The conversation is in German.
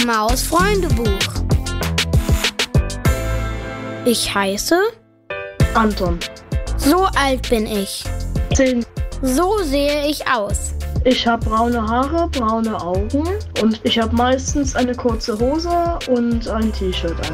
Maus Freundebuch. Ich heiße Anton. So alt bin ich. 10. So sehe ich aus. Ich habe braune Haare, braune Augen und ich habe meistens eine kurze Hose und ein T-Shirt an.